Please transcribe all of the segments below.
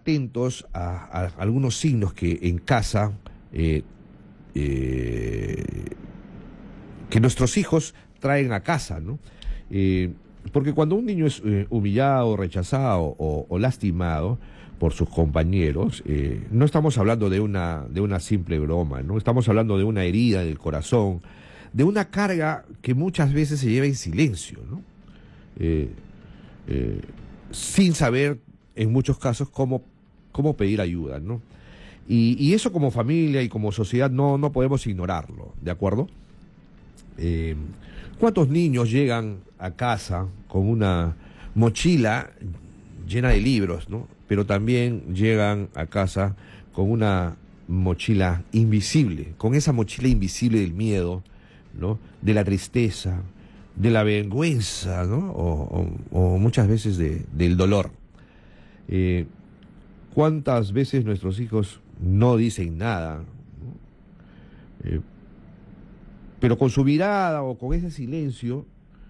atentos a algunos signos que en casa, que nuestros hijos traen a casa, ¿no? Porque cuando un niño es humillado, rechazado o lastimado por sus compañeros, no estamos hablando de una simple broma, ¿no? Estamos hablando de una herida del corazón, de una carga que muchas veces se lleva en silencio, ¿no? Sin saber, en muchos casos, cómo pedir ayuda, ¿no? Y eso como familia y como sociedad no podemos ignorarlo, ¿de acuerdo? ¿Cuántos niños llegan a casa con una mochila llena de libros, ¿no? Pero también llegan a casa con una mochila invisible, con esa mochila invisible del miedo, ¿no? De la tristeza, de la vergüenza, ¿no? O muchas veces del dolor. ¿Cuántas veces nuestros hijos no dicen nada, ¿no? Pero con su mirada o con ese silencio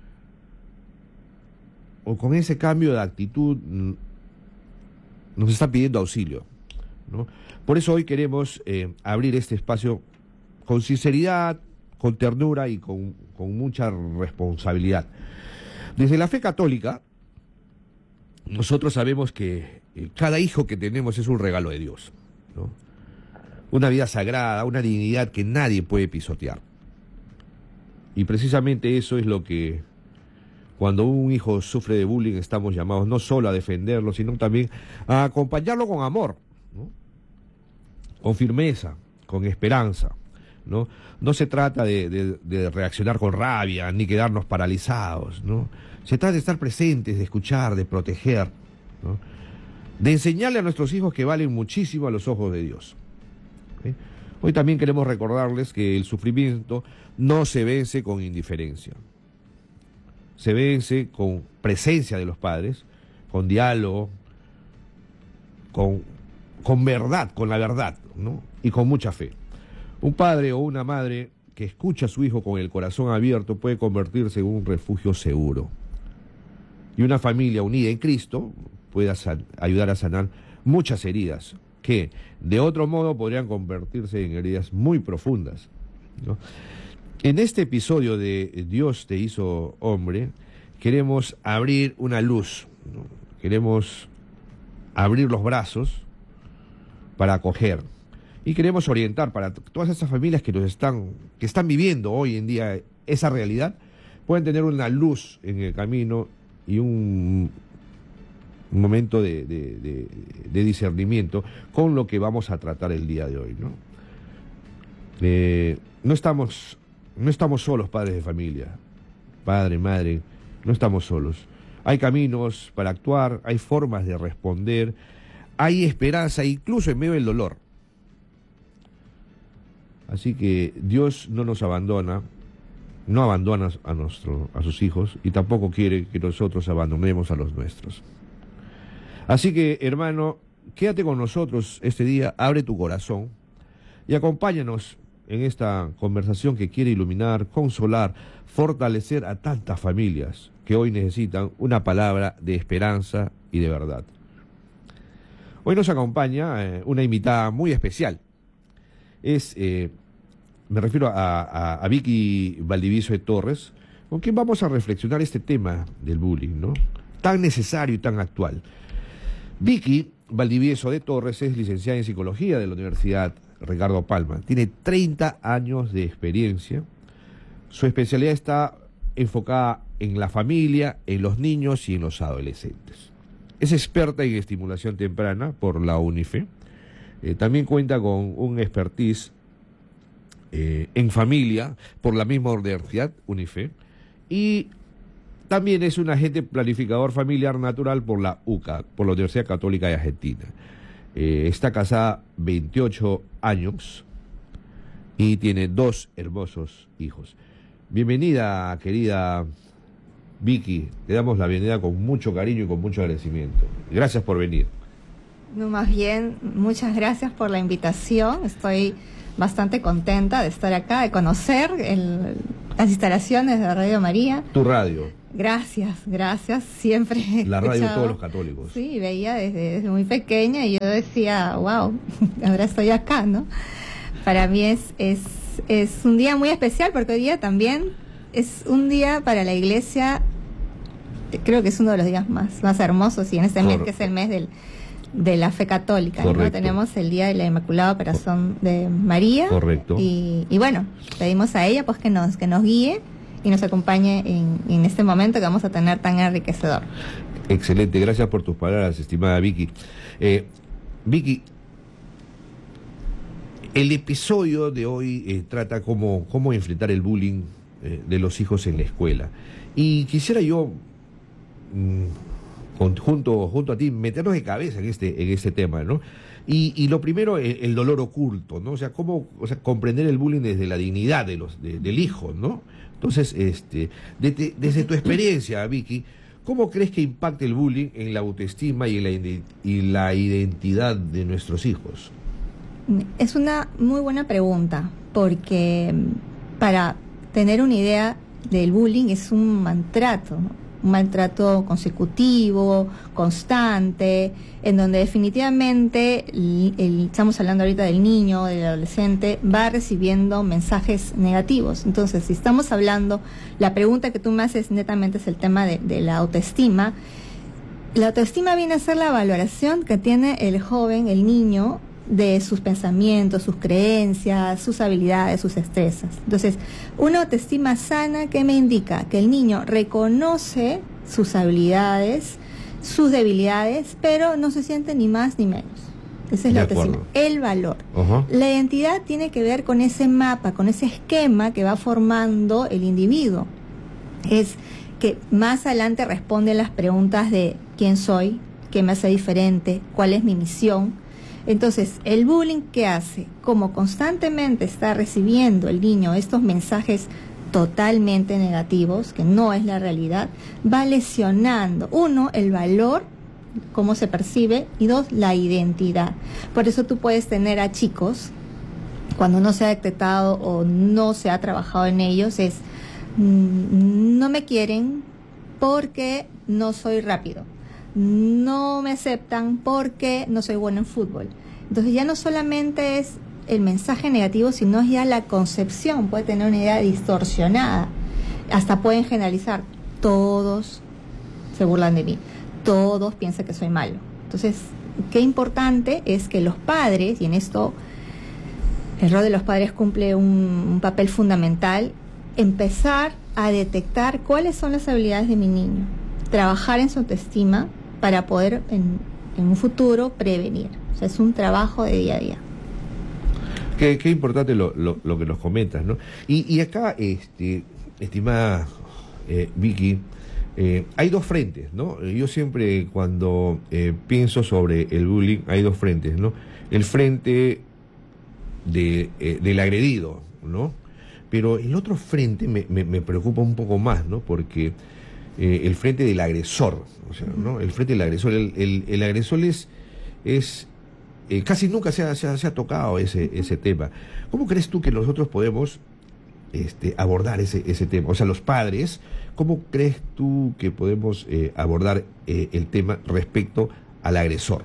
o con ese cambio de actitud nos está pidiendo auxilio, ¿no? Por eso hoy queremos abrir este espacio con sinceridad, con ternura y con mucha responsabilidad. Desde la fe católica, nosotros sabemos que cada hijo que tenemos es un regalo de Dios, ¿no? Una vida sagrada, una dignidad que nadie puede pisotear. Y precisamente eso es lo que, cuando un hijo sufre de bullying, estamos llamados no solo a defenderlo, sino también a acompañarlo con amor, ¿no? Con firmeza, con esperanza, ¿no? No se trata de reaccionar con rabia, ni quedarnos paralizados, ¿no? Se trata de estar presentes, de escuchar, de proteger, ¿no? De enseñarle a nuestros hijos que valen muchísimo a los ojos de Dios, ¿sí? Hoy también queremos recordarles que el sufrimiento no se vence con indiferencia. Se vence con presencia de los padres, con diálogo, con verdad, con la verdad, ¿no? Y con mucha fe. Un padre o una madre que escucha a su hijo con el corazón abierto puede convertirse en un refugio seguro. Y una familia unida en Cristo puede ayudar a sanar muchas heridas que de otro modo podrían convertirse en heridas muy profundas, ¿no? En este episodio de Dios te hizo hombre, queremos abrir una luz, ¿no? Queremos abrir los brazos para acoger y queremos orientar para todas esas familias que están viviendo hoy en día esa realidad, pueden tener una luz en el camino y un momento de discernimiento con lo que vamos a tratar el día de hoy, ¿no? No estamos solos, padres de familia, padre, madre, no estamos solos. Hay caminos para actuar, hay formas de responder, hay esperanza, incluso en medio del dolor. Así que Dios no nos abandona, no abandona a sus hijos y tampoco quiere que nosotros abandonemos a los nuestros. Así que, hermano, quédate con nosotros este día, abre tu corazón y acompáñanos en esta conversación que quiere iluminar, consolar, fortalecer a tantas familias que hoy necesitan una palabra de esperanza y de verdad. Hoy nos acompaña una invitada muy especial. Me refiero a Vicky Valdivieso de Torres, con quien vamos a reflexionar este tema del bullying, ¿no? Tan necesario y tan actual. Vicky Valdivieso de Torres es licenciada en Psicología de la Universidad Ricardo Palma. Tiene 30 años de experiencia. Su especialidad está enfocada en la familia, en los niños y en los adolescentes. Es experta en estimulación temprana por la UNIFE. También cuenta con un expertise en familia por la misma universidad, UNIFE. Y también es un agente planificador familiar natural por la UCA, por la Universidad Católica de Argentina. Está casada 28 años y tiene 2 hermosos hijos. Bienvenida, querida Vicky. Te damos la bienvenida con mucho cariño y con mucho agradecimiento. Gracias por venir. No, más bien, muchas gracias por la invitación. Estoy bastante contenta de estar acá, de conocer las instalaciones de Radio María. Tu radio. Gracias, siempre he La radio de escuchado. todos los católicos. Sí, veía desde muy pequeña y yo decía, wow, ahora estoy acá, ¿no? Para mí es un día muy especial porque hoy día también es un día para la iglesia, creo que es uno de los días más hermosos, y en este mes que es el mes de la fe católica, ¿no? Tenemos el día de la Inmaculada Corazón de María. Correcto. Y bueno, pedimos a ella pues que nos guíe y nos acompañe en este momento que vamos a tener tan enriquecedor. Excelente, gracias por tus palabras, estimada Vicky. Vicky, el episodio de hoy trata cómo enfrentar el bullying de los hijos en la escuela. Y quisiera yo, junto a ti, meternos de cabeza en este tema, ¿no? Y lo primero, el dolor oculto, ¿no? O sea, comprender el bullying desde la dignidad del hijo, ¿no? Entonces, desde tu experiencia, Vicky, ¿cómo crees que impacta el bullying en la autoestima y la identidad de nuestros hijos? Es una muy buena pregunta, porque para tener una idea del bullying es un maltrato, ¿no? Un maltrato consecutivo, constante, en donde definitivamente estamos hablando ahorita del niño, del adolescente, va recibiendo mensajes negativos. Entonces, si estamos hablando, la pregunta que tú me haces netamente es el tema de la autoestima. La autoestima viene a ser la valoración que tiene el joven, el niño, de sus pensamientos, sus creencias, sus habilidades, sus destrezas. Entonces, una autoestima sana, ¿qué me indica? Que el niño reconoce sus habilidades, sus debilidades, pero no se siente ni más ni menos. Esa es la autoestima. El valor. La identidad tiene que ver con ese mapa, con ese esquema que va formando el individuo. Es que más adelante responde las preguntas de quién soy, qué me hace diferente, cuál es mi misión. Entonces, el bullying, ¿qué hace? Como constantemente está recibiendo el niño estos mensajes totalmente negativos, que no es la realidad, va lesionando, uno, el valor, cómo se percibe, y dos, la identidad. Por eso tú puedes tener a chicos, cuando no se ha detectado o no se ha trabajado en ellos, no me quieren porque no soy rápido. No me aceptan porque no soy bueno en fútbol. Entonces ya no solamente es el mensaje negativo, sino es ya la concepción. Puede tener una idea distorsionada. Hasta pueden generalizar. Todos se burlan de mí. Todos piensan que soy malo. Entonces, qué importante es que los padres, y en esto el rol de los padres cumple un papel fundamental, empezar a detectar cuáles son las habilidades de mi niño. Trabajar en su autoestima para poder en un futuro prevenir. O sea, es un trabajo de día a día. Qué importante lo que nos comentas, ¿no? Y acá, estimada Vicky, hay dos frentes, ¿no? Yo siempre cuando pienso sobre el bullying, hay dos frentes, ¿no? El frente del agredido, ¿no? Pero el otro frente me preocupa un poco más, ¿no? Porque el frente del agresor, o sea, ¿no? El frente del agresor, el agresor es casi nunca se ha tocado ese tema. ¿Cómo crees tú que nosotros podemos abordar ese tema? O sea, los padres, ¿cómo crees tú que podemos abordar el tema respecto al agresor?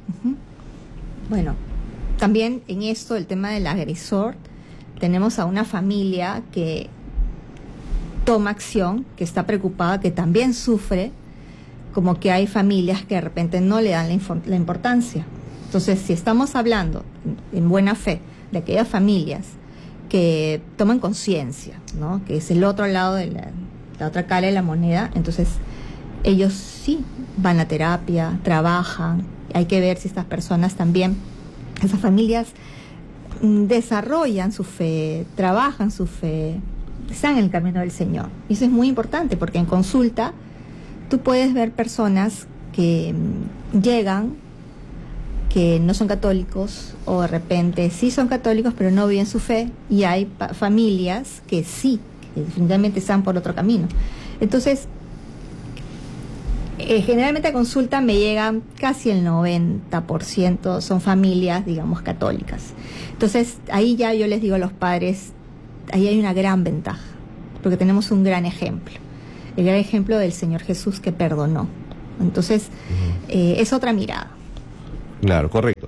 Bueno, también en esto, el tema del agresor, tenemos a una familia que toma acción, que está preocupada, que también sufre, como que hay familias que de repente no le dan la importancia. Entonces, si estamos hablando en buena fe de aquellas familias que toman conciencia, ¿no? Que es el otro lado de la otra cara de la moneda, entonces ellos sí van a terapia, trabajan. Hay que ver si estas personas también, esas familias, desarrollan su fe, trabajan su fe, están en el camino del Señor. Y eso es muy importante, porque en consulta tú puedes ver personas que llegan, que no son católicos, o de repente sí son católicos pero no viven su fe, y hay familias que sí, que definitivamente están por otro camino. Entonces, generalmente a consulta me llegan casi el 90% son familias, digamos, católicas. Entonces, ahí ya yo les digo a los padres, ahí hay una gran ventaja, porque tenemos un gran ejemplo. el gran ejemplo del Señor Jesús que perdonó. Entonces, es otra mirada. Claro, correcto.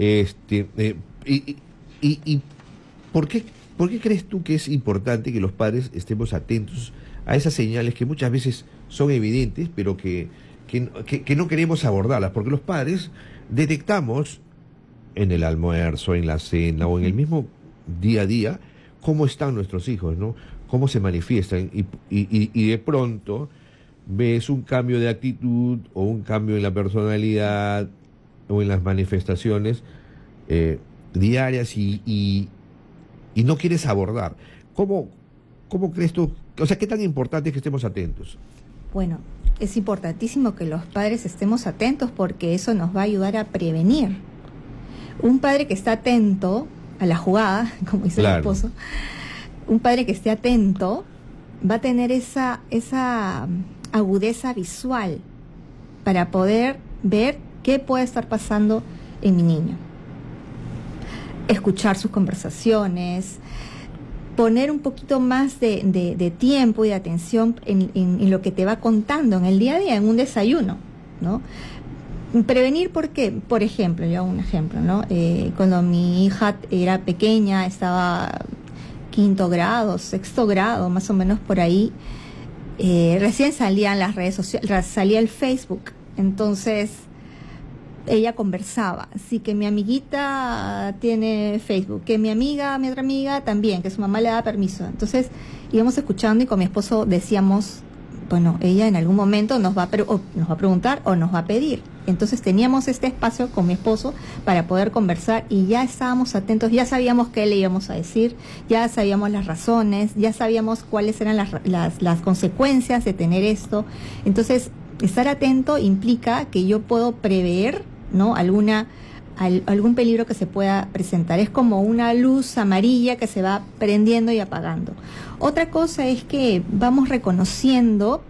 Y ¿por qué crees tú que es importante que los padres estemos atentos a esas señales que muchas veces son evidentes, pero que no queremos abordarlas? Porque los padres detectamos en el almuerzo, en la cena o en el mismo día a día cómo están nuestros hijos, ¿no? Cómo se manifiestan y de pronto ves un cambio de actitud o un cambio en la personalidad o en las manifestaciones diarias y no quieres abordar. ¿Cómo crees tú? O sea, ¿qué tan importante es que estemos atentos? Bueno, es importantísimo que los padres estemos atentos porque eso nos va a ayudar a prevenir. Un padre que está atento a la jugada, como dice el esposo, un padre que esté atento va a tener esa agudeza visual para poder ver qué puede estar pasando en mi niño. Escuchar sus conversaciones, poner un poquito más de tiempo y de atención en lo que te va contando en el día a día, en un desayuno, ¿no? Prevenir, ¿por qué? Por ejemplo, yo hago un ejemplo, ¿no? Cuando mi hija era pequeña, estaba 5º grado, 6º grado, más o menos por ahí, recién salían las redes sociales, salía el Facebook, entonces ella conversaba, así que mi amiguita tiene Facebook, que mi otra amiga también, que su mamá le da permiso. Entonces íbamos escuchando y con mi esposo decíamos, bueno, ella en algún momento nos va a preguntar o nos va a pedir. Entonces teníamos este espacio con mi esposo para poder conversar y ya estábamos atentos, ya sabíamos qué le íbamos a decir, ya sabíamos las razones, ya sabíamos cuáles eran las consecuencias de tener esto. Entonces, estar atento implica que yo puedo prever, ¿no?, algún peligro que se pueda presentar. Es como una luz amarilla que se va prendiendo y apagando. Otra cosa es que vamos reconociendo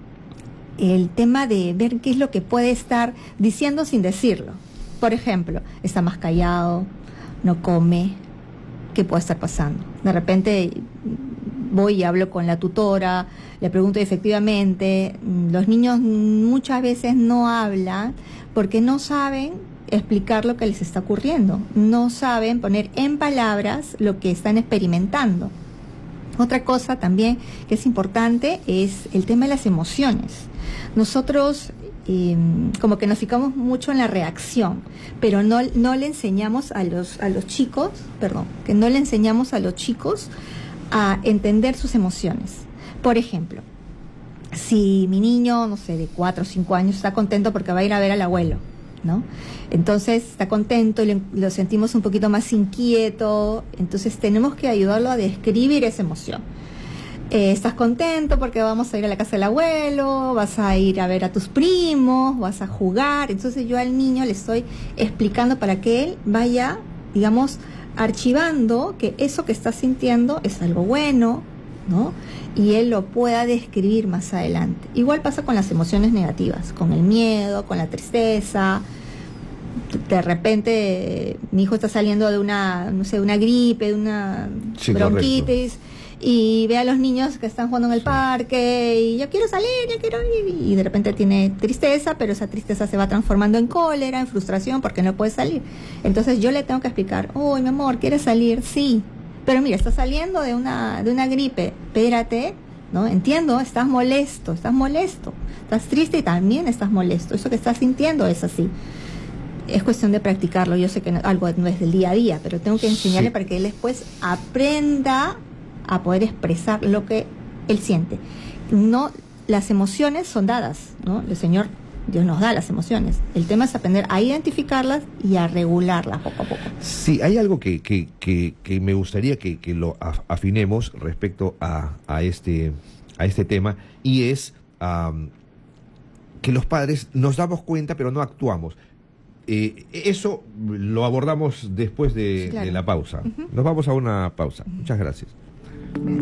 el tema de ver qué es lo que puede estar diciendo sin decirlo. Por ejemplo, está más callado, no come, ¿qué puede estar pasando? De repente voy y hablo con la tutora, le pregunto y efectivamente, los niños muchas veces no hablan porque no saben explicar lo que les está ocurriendo, no saben poner en palabras lo que están experimentando. Otra cosa también que es importante es el tema de las emociones. Nosotros como que nos fijamos mucho en la reacción, pero no le enseñamos a los chicos, que no le enseñamos a los chicos a entender sus emociones. Por ejemplo, si mi niño, no sé, de 4 o 5 años está contento porque va a ir a ver al abuelo, ¿no? Entonces está contento y lo sentimos un poquito más inquieto, entonces tenemos que ayudarlo a describir esa emoción. Estás contento porque vamos a ir a la casa del abuelo, vas a ir a ver a tus primos, vas a jugar. Entonces yo al niño le estoy explicando para que él vaya, digamos, archivando que eso que está sintiendo es algo bueno, ¿no? Y él lo pueda describir más adelante. Igual pasa con las emociones negativas, con el miedo, con la tristeza. De repente mi hijo está saliendo de una gripe, de una bronquitis, correcto, y ve a los niños que están jugando en el parque y yo quiero salir, yo quiero ir, y de repente tiene tristeza, pero esa tristeza se va transformando en cólera, en frustración porque no puede salir. Entonces yo le tengo que explicar, mi amor, ¿quieres salir? Sí, pero mira, estás saliendo de una gripe, espérate, ¿no? Entiendo, estás molesto, estás triste y también estás molesto, eso que estás sintiendo es así. Es cuestión de practicarlo. Yo sé que algo no es del día a día, pero tengo que enseñarle para que él después aprenda a poder expresar lo que él siente. No, las emociones son dadas, ¿no? El Señor, Dios nos da las emociones. El tema es aprender a identificarlas y a regularlas poco a poco. Sí, hay algo que me gustaría que lo afinemos respecto a este tema, y es que los padres nos damos cuenta pero no actuamos. Eso lo abordamos después de la pausa. Nos vamos a una pausa. Muchas gracias.